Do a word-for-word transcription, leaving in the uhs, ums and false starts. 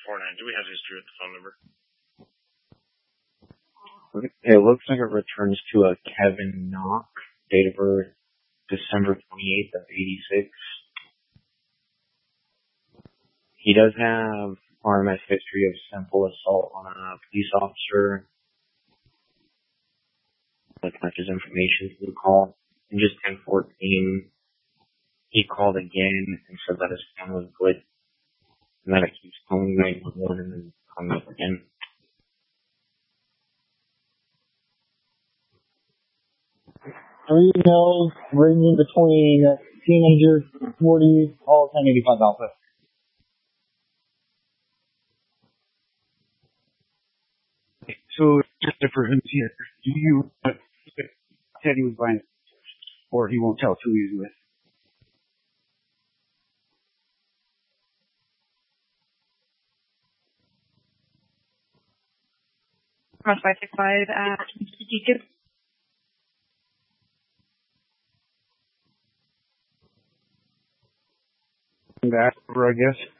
four nine. Do we have history with the phone number? It looks like it returns to a Kevin Knock, date of birth December twenty-eighth of eighty-six. He does have R M S history of simple assault on a police officer. That matches information to the call. And just ten fourteen, he called again and said that his phone was glitched. And that it keeps calling nine one one and then calling up again. Three males ranging between teenagers, forty, all ten eighty-five Alpha. So, just for him here, do you uh, said he was buying, or he won't tell us who he's with? Cross five six five at Deacon. Back over, I guess.